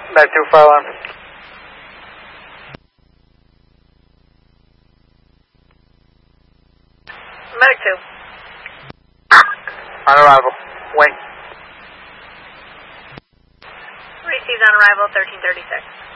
Med 2 fire alarm. Medic 2. On arrival. Wing. Received on arrival, 1336.